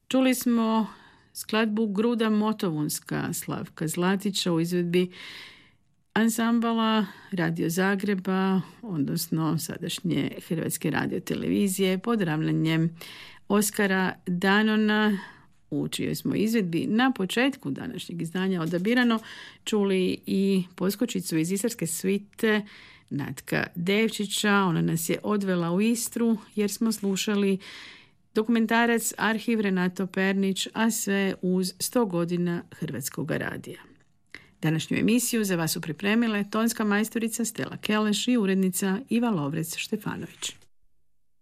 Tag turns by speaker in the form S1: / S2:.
S1: Čuli smo skladbu Gruda Motovunska Slavka Zlatića u izvedbi ansambala Radio Zagreba, odnosno sadašnje Hrvatske radiotelevizije pod ravnanjem Oskara Danona, u čijoj smo izvedbi na početku današnjeg izdanja odabirano čuli i poskočicu iz istarske svite Natka Devčića. Ona nas je odvela u Istru jer smo slušali dokumentarac Arhiv Renato Pernić, a sve uz 100 godina Hrvatskog radija. Današnju emisiju za vas su pripremile tonska majstorica Stela Keleš i urednica Iva Lovrec Štefanović.